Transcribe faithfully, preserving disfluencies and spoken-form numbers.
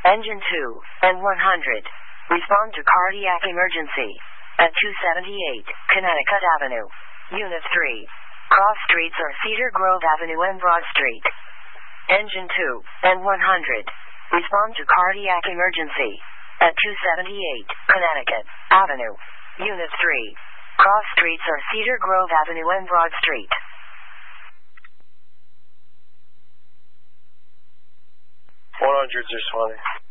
Engine two and one hundred. Respond to cardiac emergency. At two seventy-eight, Connecticut Avenue. Unit three. Cross streets are Cedar Grove Avenue and Broad Street. Engine two and one hundred. Respond to cardiac emergency. At two seventy-eight, Connecticut Avenue. Unit three. Cross streets are Cedar Grove Avenue and Broad Street. one hundred's responding.